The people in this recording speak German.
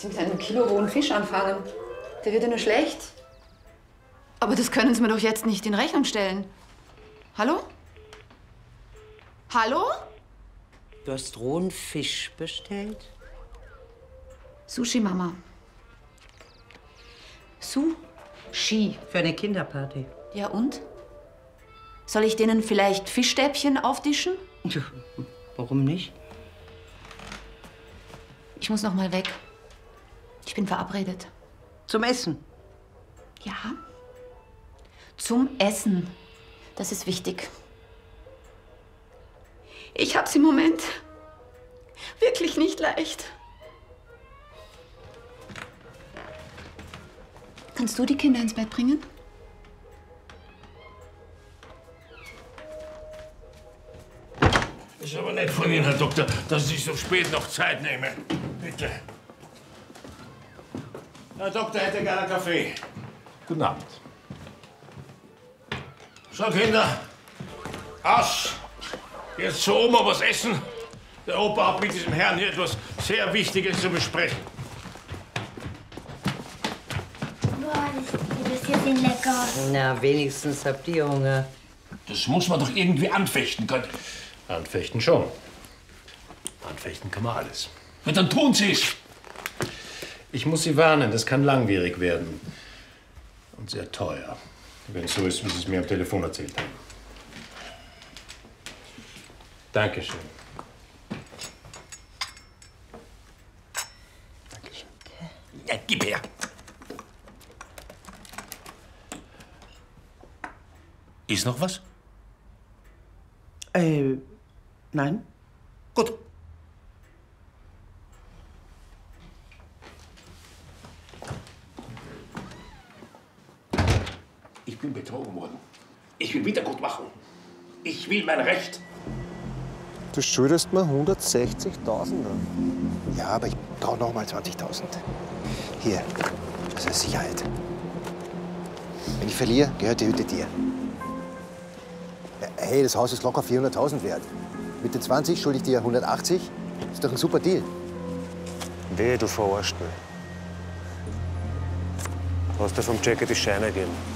Sie mit einem Kilo rohen Fisch anfangen. Der wird ja nur schlecht. Aber das können Sie mir doch jetzt nicht in Rechnung stellen. Hallo? Hallo? Du hast rohen Fisch bestellt? Sushi, Mama. Sushi. Für eine Kinderparty. Ja, und? Soll ich denen vielleicht Fischstäbchen aufdischen? Warum nicht? Ich muss noch mal weg. Ich bin verabredet. Zum Essen? Ja. Zum Essen. Das ist wichtig. Ich hab's im Moment wirklich nicht leicht. Kannst du die Kinder ins Bett bringen? Ist aber nett von Ihnen, Herr Doktor, dass Sie sich so spät noch Zeit nehmen. Bitte. Herr Doktor hätte gerne einen Kaffee. Guten Abend. So, Kinder. Aus. Jetzt zur Oma was essen. Der Opa hat mit diesem Herrn hier etwas sehr Wichtiges zu besprechen. Boah, die Biscuits sind lecker. Na, wenigstens habt ihr Hunger. Das muss man doch irgendwie anfechten können. Anfechten schon. Anfechten kann man alles. Ja, dann tun Sie es. Ich muss Sie warnen, das kann langwierig werden. Und sehr teuer. Wenn es so ist, wie Sie es mir am Telefon erzählt haben. Dankeschön. Dankeschön. Ja, gib her. Ist noch was? Nein. Gut. Ich bin betrogen worden. Ich will Wiedergutmachung. Ich will mein Recht. Du schuldest mir 160.000. Ja, aber ich brauche noch mal 20.000. Hier, das ist Sicherheit. Wenn ich verliere, gehört die Hütte dir. Hey, das Haus ist locker 400.000 wert. Mit den 20 schulde ich dir 180. Ist doch ein super Deal. Wehe, du verarscht mich. Hast du vom Jackie die Scheine gegeben?